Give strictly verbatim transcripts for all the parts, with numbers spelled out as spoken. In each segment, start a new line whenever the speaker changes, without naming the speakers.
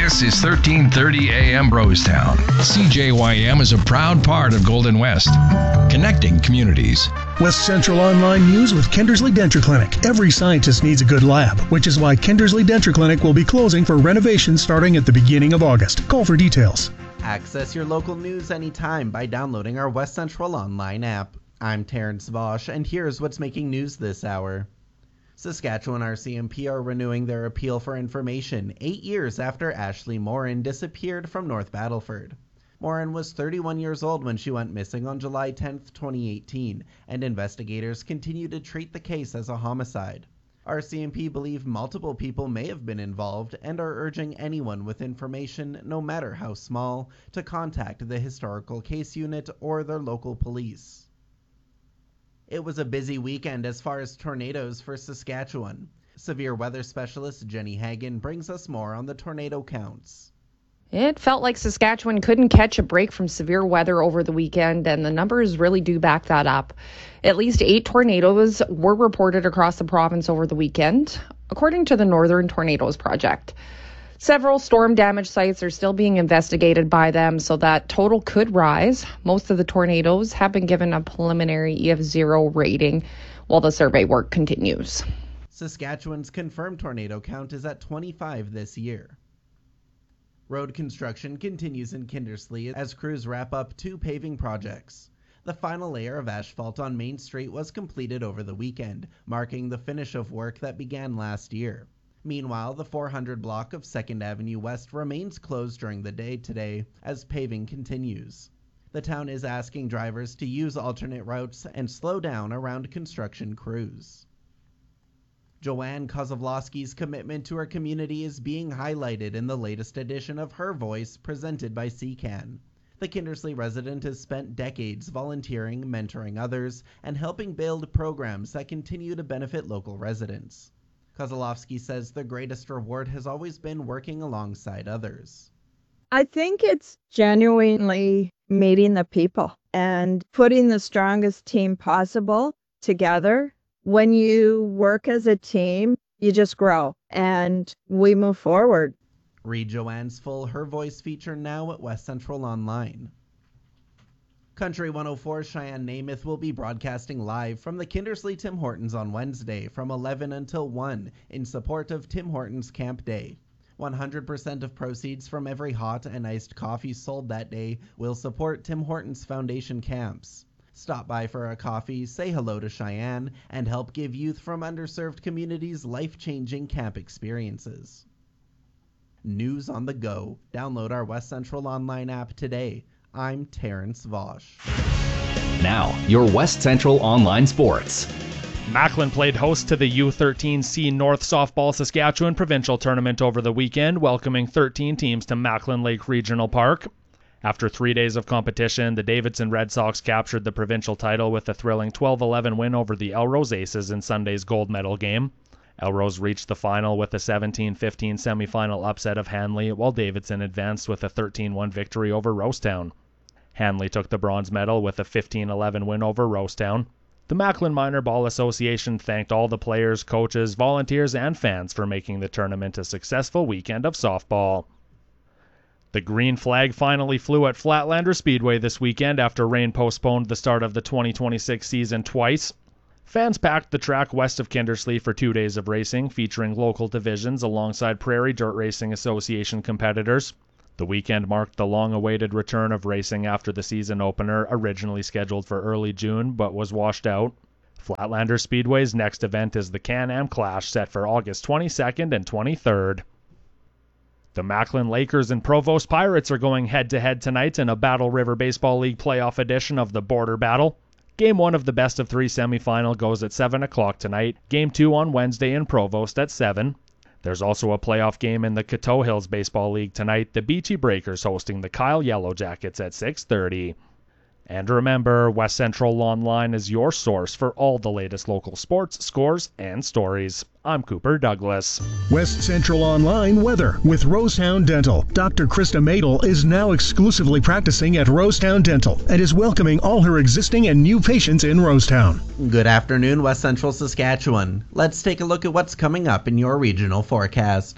This is thirteen thirty A M Brosetown. C J Y M is a proud part of Golden West, connecting communities.
West Central Online News with Kindersley Denture Clinic. Every scientist needs a good lab, which is why Kindersley Denture Clinic will be closing for renovation starting at the beginning of August. Call for details.
Access your local news anytime by downloading our West Central Online app. I'm Terrence Vosch, and here's what's making news this hour. Saskatchewan R C M P are renewing their appeal for information eight years after Ashley Morin disappeared from North Battleford. Morin was thirty-one years old when she went missing on July tenth, twenty eighteen, and investigators continue to treat the case as a homicide. R C M P believe multiple people may have been involved and are urging anyone with information, no matter how small, to contact the Historical Case Unit or their local police. It was a busy weekend as far as tornadoes for Saskatchewan. Severe weather specialist Jenny Hagen brings us more on the tornado counts.
It felt like Saskatchewan couldn't catch a break from severe weather over the weekend, and the numbers really do back that up. At least eight tornadoes were reported across the province over the weekend, according to the Northern Tornadoes Project. Several storm damage sites are still being investigated by them, so that total could rise. Most of the tornadoes have been given a preliminary E of zero rating while the survey work continues.
Saskatchewan's confirmed tornado count is at twenty-five this year. Road construction continues in Kindersley as crews wrap up two paving projects. The final layer of asphalt on Main Street was completed over the weekend, marking the finish of work that began last year. Meanwhile, the four hundred block of second Avenue West remains closed during the day today as paving continues. The town is asking drivers to use alternate routes and slow down around construction crews. Joanne Kozlovsky's commitment to her community is being highlighted in the latest edition of Her Voice, presented by C CAN. The Kindersley resident has spent decades volunteering, mentoring others, and helping build programs that continue to benefit local residents. Kozlovsky says the greatest reward has always been working alongside others.
I think it's genuinely meeting the people and putting the strongest team possible together. When you work as a team, you just grow, and we move forward.
Read Joanne's full Her Voice feature now at West Central Online. Country one oh four Cheyenne Namath will be broadcasting live from the Kindersley Tim Hortons on Wednesday from eleven until one in support of Tim Hortons Camp Day. one hundred percent of proceeds from every hot and iced coffee sold that day will support Tim Hortons Foundation camps. Stop by for a coffee, say hello to Cheyenne, and help give youth from underserved communities life-changing camp experiences. News on the go. Download our West Central Online app today. I'm Terrence Vosch.
Now, your West Central Online Sports.
Macklin played host to the U thirteen C North Softball Saskatchewan Provincial Tournament over the weekend, welcoming thirteen teams to Macklin Lake Regional Park. After three days of competition, the Davidson Red Sox captured the provincial title with a thrilling twelve eleven win over the Elrose Aces in Sunday's gold medal game. Elrose reached the final with a seventeen fifteen semifinal upset of Hanley, while Davidson advanced with a thirteen one victory over Rosetown. Hanley took the bronze medal with a fifteen eleven win over Rosetown. The Macklin Minor Ball Association thanked all the players, coaches, volunteers, and fans for making the tournament a successful weekend of softball. The green flag finally flew at Flatlander Speedway this weekend after rain postponed the start of the twenty twenty-six season twice. Fans packed the track west of Kindersley for two days of racing, featuring local divisions alongside Prairie Dirt Racing Association competitors. The weekend marked the long-awaited return of racing after the season opener, originally scheduled for early June, but was washed out. Flatlander Speedway's next event is the Can-Am Clash, set for August twenty-second and twenty-third. The Macklin Lakers and Provost Pirates are going head-to-head tonight in a Battle River Baseball League playoff edition of the Border Battle. Game one of the best-of-three semifinal goes at seven o'clock tonight. Game two on Wednesday in Provost at seven. There's also a playoff game in the Coteau Hills Baseball League tonight, the Beachy Breakers hosting the Kyle Yellow Jackets at six thirty. And remember, West Central Online is your source for all the latest local sports, scores, and stories. I'm Cooper Douglas.
West Central Online weather with Rosetown Dental. Doctor Krista Madel is now exclusively practicing at Rosetown Dental and is welcoming all her existing and new patients in Rosetown.
Good afternoon, West Central Saskatchewan. Let's take a look at what's coming up in your regional forecast.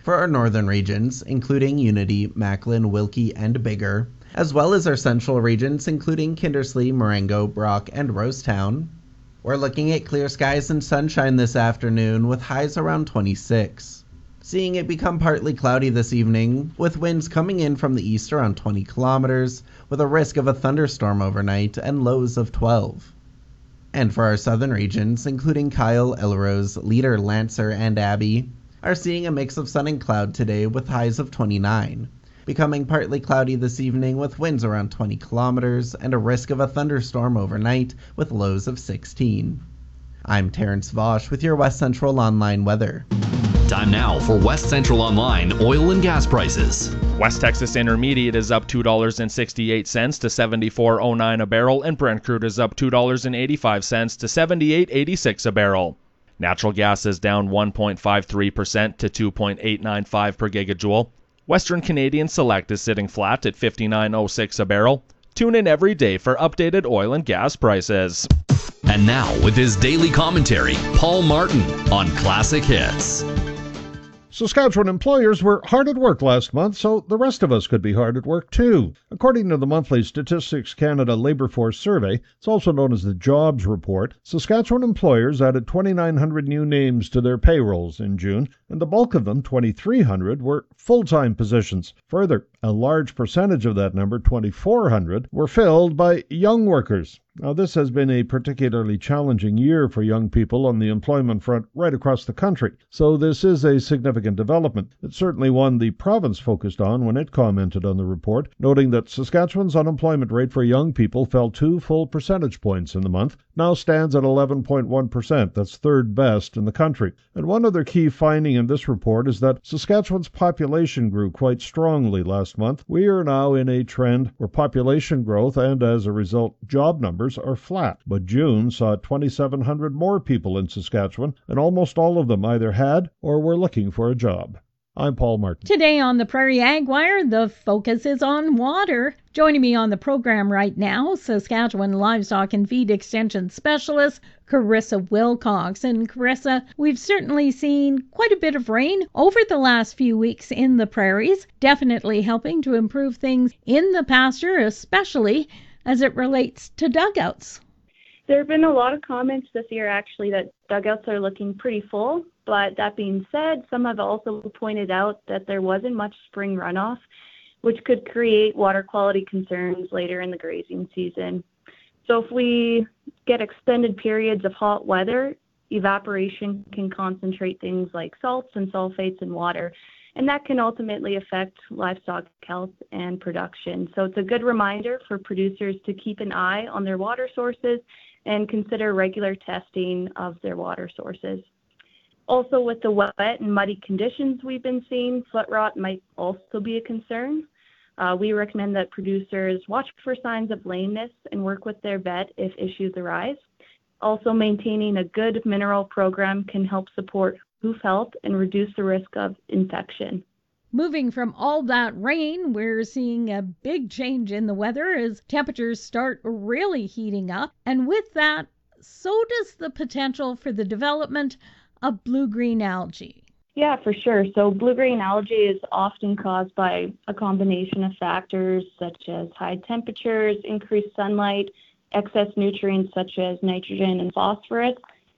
For our northern regions, including Unity, Macklin, Wilkie, and Biggar, as well as our central regions, including Kindersley, Marengo, Brock, and Rosetown, we're looking at clear skies and sunshine this afternoon with highs around twenty-six. Seeing it become partly cloudy this evening, with winds coming in from the east around twenty kilometers, with a risk of a thunderstorm overnight and lows of twelve. And for our southern regions, including Kyle, Elrose, Leader, Lancer, and Abbey, are seeing a mix of sun and cloud today with highs of twenty-nine, becoming partly cloudy this evening with winds around twenty kilometers and a risk of a thunderstorm overnight with lows of sixteen. I'm Terrence Vosch with your West Central Online weather.
Time now for West Central Online oil and gas prices.
West Texas Intermediate is up two dollars and sixty-eight cents to seventy-four dollars and nine cents a barrel, and Brent crude is up two dollars and eighty-five cents to seventy-eight dollars and eighty-six cents a barrel. Natural gas is down one point five three percent to two point eight nine five per gigajoule. Western Canadian Select is sitting flat at fifty-nine dollars and oh six cents a barrel. Tune in every day for updated oil and gas prices.
And now, with his daily commentary, Paul Martin on Classic Hits.
Saskatchewan employers were hard at work last month, so the rest of us could be hard at work too. According to the monthly Statistics Canada Labour Force Survey, it's also known as the Jobs Report, Saskatchewan employers added twenty-nine hundred new names to their payrolls in June, and the bulk of them, twenty-three hundred, were full-time positions. Further, a large percentage of that number, twenty-four hundred, were filled by young workers. Now, this has been a particularly challenging year for young people on the employment front right across the country, so this is a significant development. It's certainly one the province focused on when it commented on the report, noting that Saskatchewan's unemployment rate for young people fell two full percentage points in the month, now stands at eleven point one percent. That's third best in the country. And one other key finding in this report is that Saskatchewan's population grew quite strongly last month. We are now in a trend where population growth and, as a result, job numbers are flat. But June saw twenty-seven hundred more people in Saskatchewan, and almost all of them either had or were looking for a job. I'm Paul Martin.
Today on the Prairie Ag Wire, the focus is on water. Joining me on the program right now, Saskatchewan Livestock and Feed Extension Specialist, Carissa Wilcox. And Carissa, we've certainly seen quite a bit of rain over the last few weeks in the prairies, definitely helping to improve things in the pasture, especially as it relates to dugouts.
There have been a lot of comments this year, actually, that dugouts are looking pretty full. But that being said, some have also pointed out that there wasn't much spring runoff, which could create water quality concerns later in the grazing season. So if we get extended periods of hot weather, evaporation can concentrate things like salts and sulfates in water, and that can ultimately affect livestock health and production. So it's a good reminder for producers to keep an eye on their water sources and consider regular testing of their water sources. Also, with the wet and muddy conditions we've been seeing, foot rot might also be a concern. Uh, we recommend that producers watch for signs of lameness and work with their vet if issues arise. Also, maintaining a good mineral program can help support hoof health and reduce the risk of infection.
Moving from all that rain, we're seeing a big change in the weather as temperatures start really heating up. And with that, so does the potential for the development of blue-green algae.
Yeah, for sure. So blue-green algae is often caused by a combination of factors such as high temperatures, increased sunlight, excess nutrients such as nitrogen and phosphorus,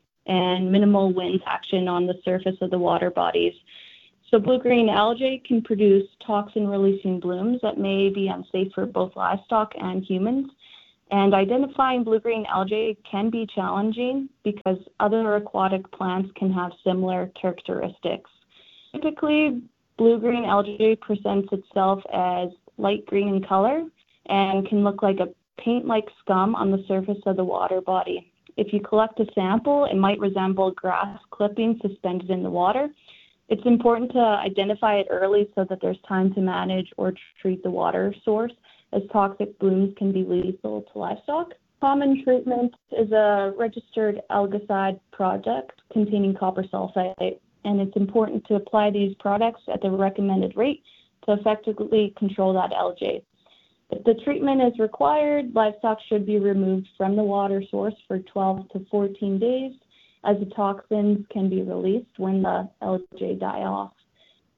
and minimal wind action on the surface of the water bodies. So blue-green algae can produce toxin-releasing blooms that may be unsafe for both livestock and humans. And identifying blue-green algae can be challenging because other aquatic plants can have similar characteristics. Typically, blue-green algae presents itself as light green in color and can look like a paint-like scum on the surface of the water body. If you collect a sample, it might resemble grass clippings suspended in the water. It's important to identify it early so that there's time to manage or treat the water source, as toxic blooms can be lethal to livestock. Common treatment is a registered algicide product containing copper sulfate, and it's important to apply these products at the recommended rate to effectively control that algae. If the treatment is required, livestock should be removed from the water source for twelve to fourteen days, as the toxins can be released when the algae die off.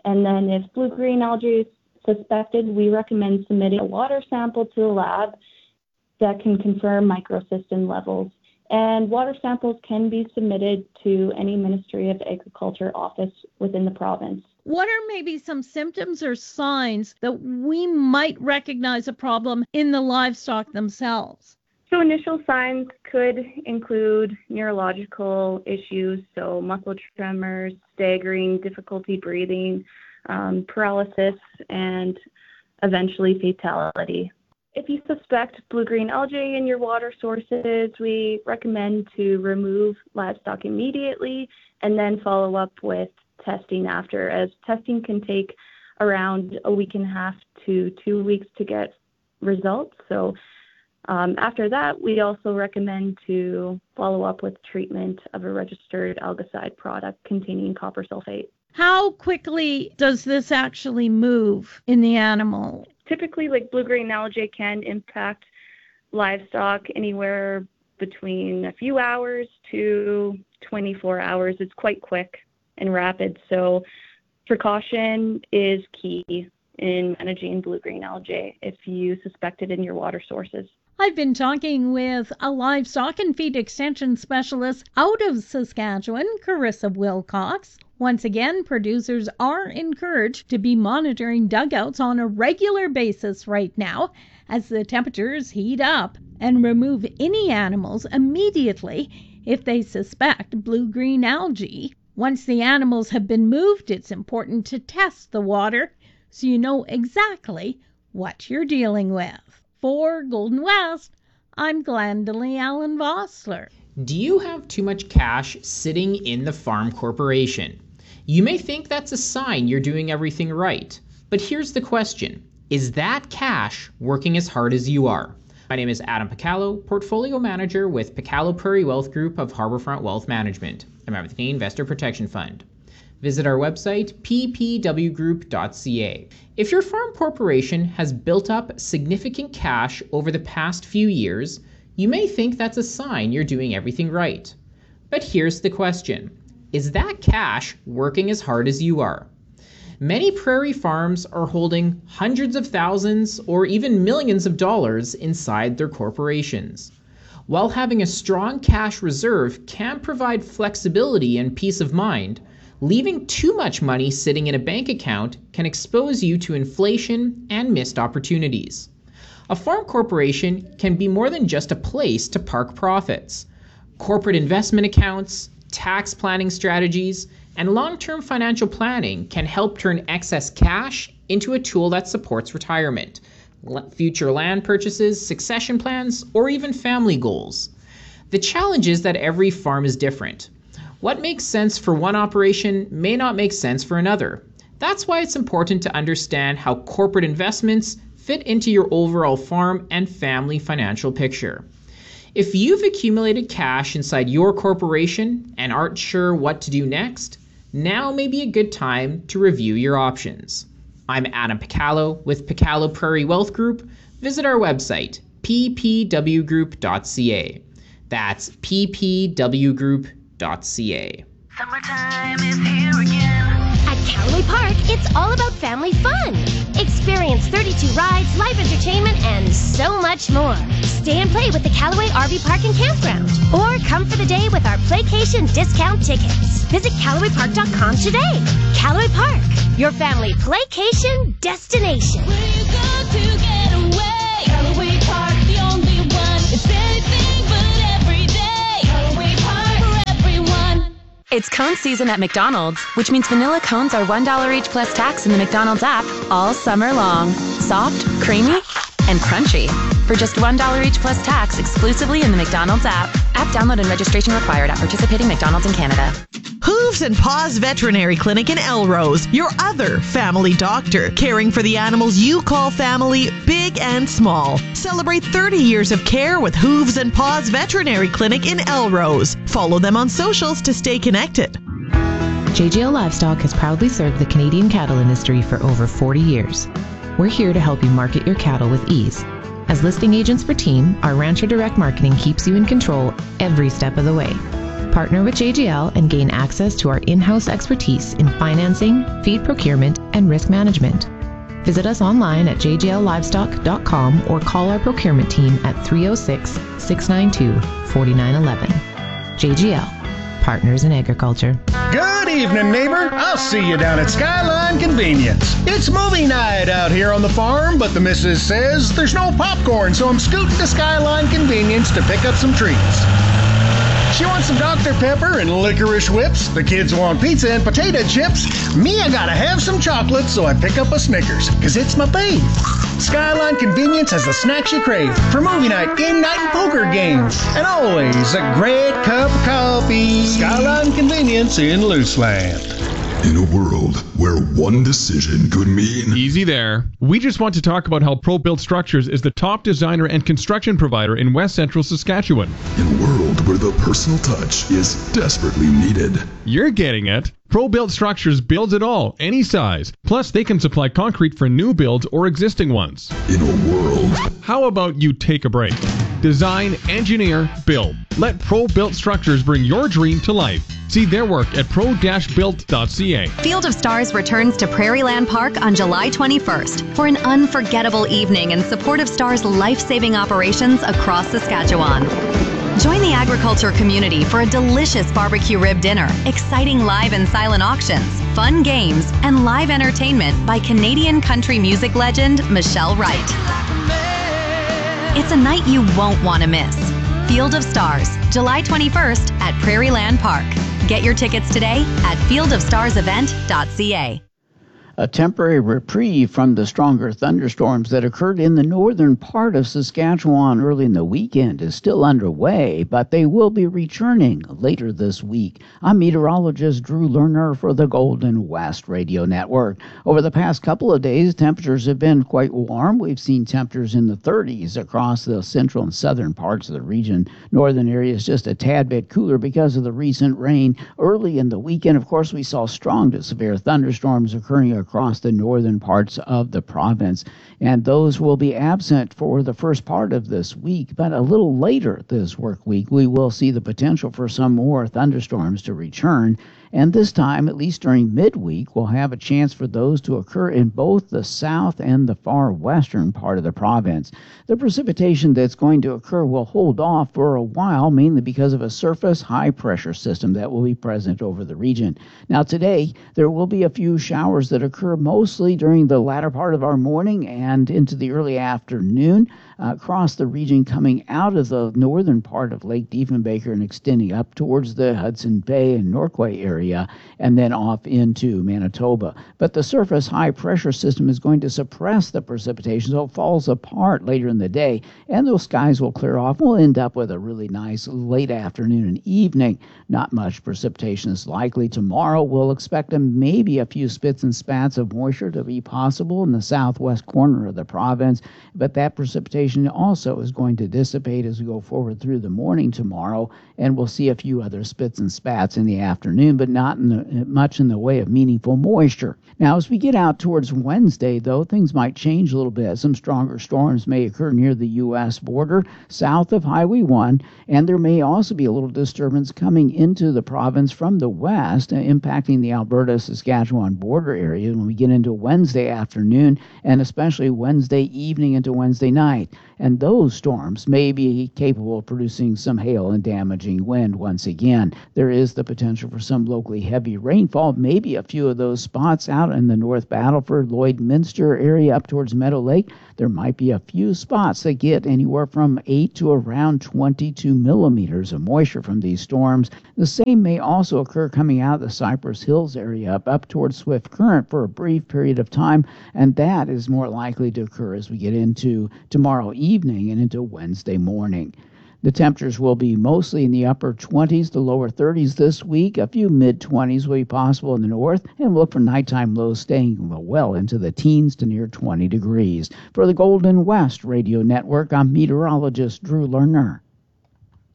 And then if blue-green algae is suspected, we recommend submitting a water sample to the lab that can confirm microcystin levels. And water samples can be submitted to any Ministry of Agriculture office within the province.
What are maybe some symptoms or signs that we might recognize a problem in the livestock themselves?
So initial signs could include neurological issues, so muscle tremors, staggering, difficulty breathing, um, paralysis, and eventually fatality. If you suspect blue-green algae in your water sources, we recommend to remove livestock immediately and then follow up with testing after, as testing can take around a week and a half to two weeks to get results. So um, after that, we also recommend to follow up with treatment of a registered algicide product containing copper sulfate.
How quickly does this actually move in the animal?
Typically, like blue-green algae can impact livestock anywhere between a few hours to twenty-four hours. It's quite quick and rapid, so precaution is key in managing blue-green algae if you suspect it in your water sources.
I've been talking with a livestock and feed extension specialist out of Saskatchewan, Carissa Wilcox. Once again, producers are encouraged to be monitoring dugouts on a regular basis right now as the temperatures heat up, and remove any animals immediately if they suspect blue-green algae. Once the animals have been moved, it's important to test the water so you know exactly what you're dealing with. For Golden West, I'm Glendalee Allen Vossler.
Do you have too much cash sitting in the farm corporation? You may think that's a sign you're doing everything right, but here's the question. Is that cash working as hard as you are? My name is Adam Picallo, Portfolio Manager with Picallo Prairie Wealth Group of Harbourfront Wealth Management, a member of the Canadian Investor Protection Fund. Visit our website, p p w group dot c a. If your farm corporation has built up significant cash over the past few years, you may think that's a sign you're doing everything right. But here's the question. Is that cash working as hard as you are? Many prairie farms are holding hundreds of thousands or even millions of dollars inside their corporations. While having a strong cash reserve can provide flexibility and peace of mind, leaving too much money sitting in a bank account can expose you to inflation and missed opportunities. A farm corporation can be more than just a place to park profits. Corporate investment accounts, tax planning strategies, and long-term financial planning can help turn excess cash into a tool that supports retirement, future land purchases, succession plans, or even family goals. The challenge is that every farm is different. What makes sense for one operation may not make sense for another. That's why it's important to understand how corporate investments fit into your overall farm and family financial picture. If you've accumulated cash inside your corporation and aren't sure what to do next, now may be a good time to review your options. I'm Adam Picallo with Picallo Prairie Wealth Group. Visit our website, p p w group dot c a. That's p p w group dot c a.
Summertime is here again. At Callaway Park, it's all about family fun. Experience thirty-two rides, live entertainment, and so much more. Stay and play with the Callaway R V Park and Campground. Or come for the day with our Playcation discount tickets. Visit Callaway Park dot com today. Callaway Park, your family playcation destination. Where you go to get away? Callaway Park, the only one. It's anything but every day. Callaway Park for everyone.
It's cone season at McDonald's, which means vanilla cones are one dollar each plus tax in the McDonald's app all summer long. Soft, creamy, and crunchy. For just one dollar each plus tax exclusively in the McDonald's app. App download and registration required at participating McDonald's in Canada.
Hooves and Paws Veterinary Clinic in Elrose, your other family doctor, caring for the animals you call family, big and small. Celebrate thirty years of care with Hooves and Paws Veterinary Clinic in Elrose. Follow them on socials to stay connected.
J J L Livestock has proudly served the Canadian cattle industry for over forty years. We're here to help you market your cattle with ease. As listing agents for Team, our Rancher Direct Marketing keeps you in control every step of the way. Partner with J G L and gain access to our in-house expertise in financing, feed procurement, and risk management. Visit us online at j g l livestock dot com or call our procurement team at three oh six, six nine two, four nine one one. J G L, Partners in Agriculture.
Good evening, neighbor. I'll see you down at Skyline Convenience. It's movie night out here on the farm, but the missus says there's no popcorn, so I'm scooting to Skyline Convenience to pick up some treats. She wants some Doctor Pepper and licorice whips. The kids want pizza and potato chips. Me, I gotta have some chocolate, so I pick up a Snickers, cause it's my fave. Skyline Convenience has the snacks you crave for movie night, game night, and poker games. And always a great cup of coffee. Skyline Convenience in Luceland.
In a world where one decision could mean...
Easy there. We just want to talk about how ProBuilt Structures is the top designer and construction provider in West Central Saskatchewan.
In a world where the personal touch is desperately needed.
You're getting it. ProBuilt Structures builds it all, any size. Plus, they can supply concrete for new builds or existing ones.
In a world...
How about you take a break? Design, engineer, build. Let ProBuilt Structures bring your dream to life. See their work at pro dash built dot c a.
Field of Stars returns to Prairieland Park on July twenty-first for an unforgettable evening in support of Stars' life-saving operations across Saskatchewan. Join the agriculture community for a delicious barbecue rib dinner, exciting live and silent auctions, fun games, and live entertainment by Canadian country music legend Michelle Wright. It's a night you won't want to miss. Field of Stars, July twenty-first at Prairieland Park. Get your tickets today at field of stars event dot c a.
A temporary reprieve from the stronger thunderstorms that occurred in the northern part of Saskatchewan early in the weekend is still underway, but they will be returning later this week. I'm meteorologist Drew Lerner for the Golden West Radio Network. Over the past couple of days, temperatures have been quite warm. We've seen temperatures in the thirties across the central and southern parts of the region. Northern areas just a tad bit cooler because of the recent rain. Early in the weekend, of course, we saw strong to severe thunderstorms occurring across the northern parts of the province, and those will be absent for the first part of this week. But a little later this work week, we will see the potential for some more thunderstorms to return. And this time, at least during midweek, we'll have a chance for those to occur in both the south and the far western part of the province. The precipitation that's going to occur will hold off for a while, mainly because of a surface high-pressure system that will be present over the region. Now today, there will be a few showers that occur mostly during the latter part of our morning and into the early afternoon uh, across the region, coming out of the northern part of Lake Diefenbaker and extending up towards the Hudson Bay and Norquay area, and then off into Manitoba. But the surface high-pressure system is going to suppress the precipitation, so it falls apart later in the day, and those skies will clear off. We'll end up with a really nice late afternoon and evening. Not much precipitation is likely. Tomorrow, we'll expect a, maybe a few spits and spats of moisture to be possible in the southwest corner of the province, but that precipitation also is going to dissipate as we go forward through the morning tomorrow, and we'll see a few other spits and spats in the afternoon, but not in the, much in the way of meaningful moisture. Now, as we get out towards Wednesday, though, things might change a little bit. Some stronger storms may occur near the U S border, south of Highway one, and there may also be a little disturbance coming into the province from the west, uh, impacting the Alberta-Saskatchewan border area when we get into Wednesday afternoon, and especially Wednesday evening into Wednesday night. And those storms may be capable of producing some hail and damaging wind once again. There is the potential for some locally heavy rainfall, maybe a few of those spots out in the North Battleford, Lloydminster area up towards Meadow Lake. There might be a few spots that get anywhere from eight to around twenty-two millimeters of moisture from these storms. The same may also occur coming out of the Cypress Hills area up, up towards Swift Current for a brief period of time, and that is more likely to occur as we get into tomorrow evening and into Wednesday morning. The temperatures will be mostly in the upper twenties to lower thirties this week. A few mid-twenties will be possible in the north, and look for nighttime lows staying well into the teens to near twenty degrees. For the Golden West Radio Network, I'm meteorologist Drew Lerner.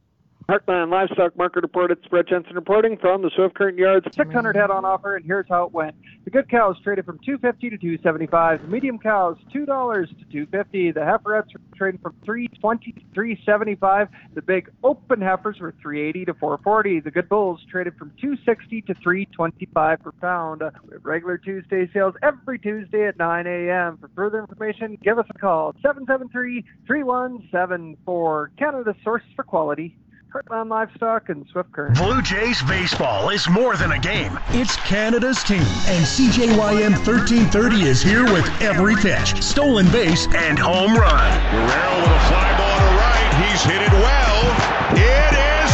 Heartland Livestock Market Report. It's Brett Jensen reporting from the Swift Current Yards. six hundred head on offer, and here's how it went. The good cows traded from two fifty to two seventy-five. The medium cows two dollars to two fifty. The heiferettes were trading from three twenty to three seventy-five. The big open heifers were three eighty to four forty. The good bulls traded from two sixty to three twenty-five per pound. We have regular Tuesday sales every Tuesday at nine a.m. For further information, give us a call, seven seven three, three one seven four. Canada's source for quality. Heartland Livestock and Swift Current.
Blue Jays baseball is more than a game. It's Canada's team. And C J Y M thirteen thirty is here with every pitch, stolen base, and home run.
Guerrero with a fly ball to right. He's hit it well. It is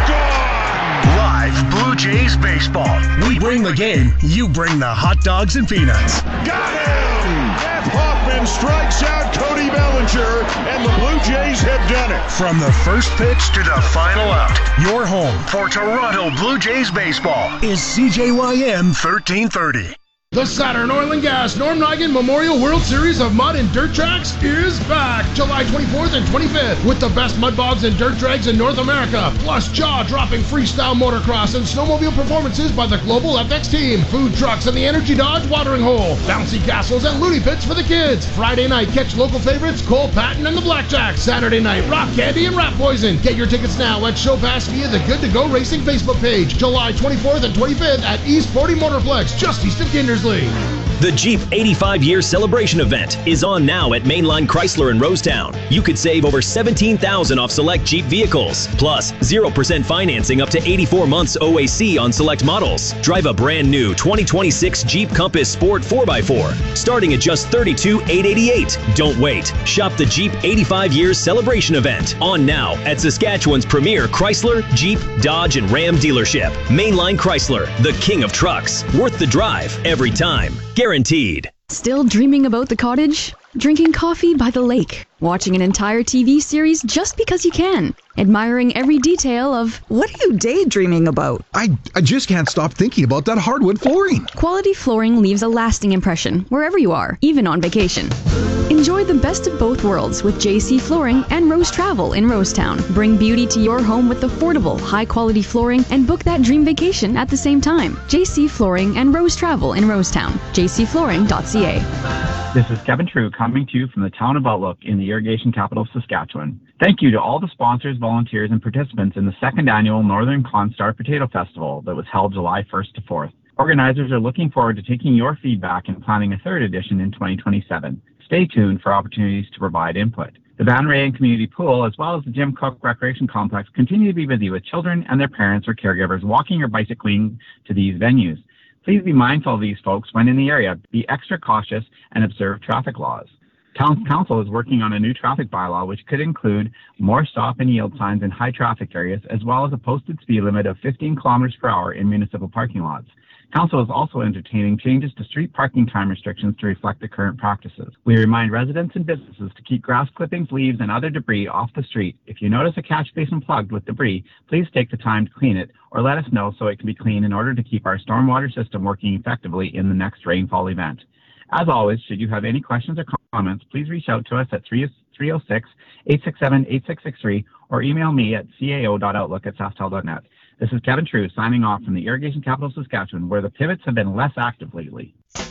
gone.
Live Blue Jays baseball. We bring the game. You bring the hot dogs and peanuts.
Got him! Jeff Hoffman strikes out Cody Bellinger, and the Blue Jays have done it.
From the first pitch to the final out, your home for Toronto Blue Jays baseball is C J Y M thirteen thirty.
The Saturn Oil and Gas Norm Nigan Memorial World Series of Mud and Dirt Tracks is back July twenty-fourth and twenty-fifth with the best mud bogs and dirt drags in North America, plus jaw-dropping freestyle motocross and snowmobile performances by the Global F X team, food trucks and the Energy Dodge watering hole, bouncy castles and loony pits for the kids. Friday night, catch local favorites Cole Patton and the Blackjacks. Saturday night, Rock Candy and Rat Poison. Get your tickets now at Show Pass via the Good to Go Racing Facebook page. July twenty-fourth and twenty-fifth at East forty Motorplex, just east of Kindersley.
The Jeep eighty-five year celebration event is on now at Mainline Chrysler in Rosetown. You could save over seventeen thousand dollars off select Jeep vehicles, plus zero percent financing up to eighty-four months O A C on select models. Drive a brand new twenty twenty-six Jeep Compass Sport four by four, starting at just thirty-two thousand eight hundred eighty-eight dollars. Don't wait. Shop the Jeep eighty-five years celebration event on now at Saskatchewan's premier Chrysler, Jeep, Dodge, and Ram dealership. Mainline Chrysler, the king of trucks. Worth the drive every time. Guaranteed.
Still dreaming about the cottage? Drinking coffee by the lake? Watching an entire T V series just because you can? Admiring every detail of...
What are you daydreaming about?
I, I just can't stop thinking about that hardwood flooring.
Quality flooring leaves a lasting impression wherever you are, even on vacation. Enjoy the best of both worlds with J C Flooring and Rose Travel in Rosetown. Bring beauty to your home with affordable, high-quality flooring and book that dream vacation at the same time. J C Flooring and Rose Travel in Rosetown. j c flooring dot c a.
This is Kevin True coming to you from the town of Outlook in the irrigation capital of Saskatchewan. Thank you to all the sponsors, volunteers, and participants in the second annual Northern Constar Potato Festival that was held July first to fourth. Organizers are looking forward to taking your feedback and planning a third edition in twenty twenty-seven. Stay tuned for opportunities to provide input. The Van Rayen Community Pool, as well as the Jim Cook Recreation Complex, continue to be busy with children and their parents or caregivers walking or bicycling to these venues. Please be mindful of these folks when in the area, be extra cautious, and observe traffic laws. Town Council is working on a new traffic bylaw which could include more stop and yield signs in high traffic areas, as well as a posted speed limit of fifteen kilometers per hour in municipal parking lots. Council is also entertaining changes to street parking time restrictions to reflect the current practices. We remind residents and businesses to keep grass clippings, leaves, and other debris off the street. If you notice a catch basin plugged with debris, please take the time to clean it or let us know so it can be cleaned in order to keep our stormwater system working effectively in the next rainfall event. As always, should you have any questions or comments, please reach out to us at three oh six, eight six seven, eight six six three or email me at c a o dot outlook at sastel dot net. This is Kevin True signing off from the irrigation capital of Saskatchewan, where the pivots have been less active lately.